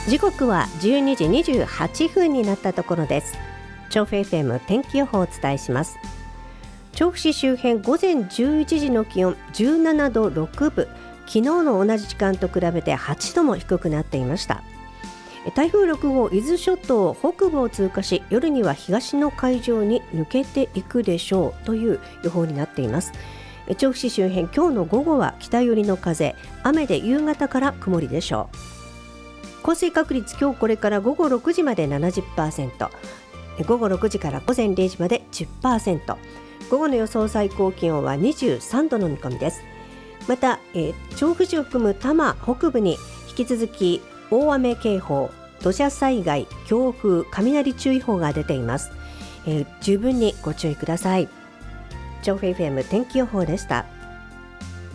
時刻は12時28分になったところです。調布 FM 天気予報をお伝えします。調布市周辺午前11時の気温17度6分、昨日の同じ時間と比べて8度も低くなっていました。台風6号、伊豆諸島北部を通過し、夜には東の海上に抜けていくでしょうという予報になっています。調布市周辺、今日の午後は北寄りの風、雨で夕方から曇りでしょう。降水確率、今日これから午後6時まで 70%、 午後6時から午前0時まで 10%、 午後の予想最高気温は23度の見込みです。また、調布市を含む多摩北部に引き続き大雨警報、土砂災害、強風、雷注意報が出ています。十分にご注意ください。調布 FM 天気予報でした。